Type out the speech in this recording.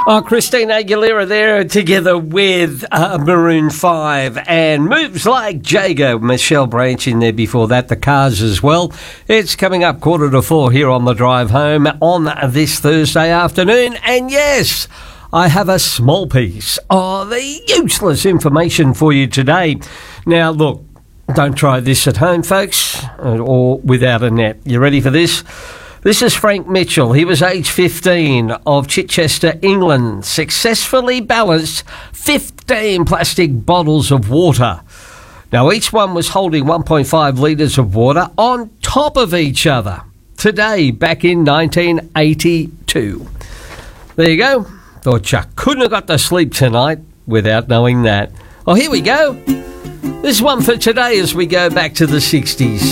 Oh, Christina Aguilera there together with Maroon 5 and Moves Like Jagger. Michelle Branch in there before that, the Cars as well. It's coming up 3:45 here on the drive home on this Thursday afternoon. And yes, I have a small piece of the useless information for you today. Now, look, don't try this at home, folks, or without a net. You ready for this? This is Frank Mitchell. He was age 15 of Chichester, England. Successfully balanced 15 plastic bottles of water. Now, each one was holding 1.5 litres of water on top of each other. Today, back in 1982. There you go. Thought you couldn't have got to sleep tonight without knowing that. Oh, here we go. This one for today as we go back to the 60s.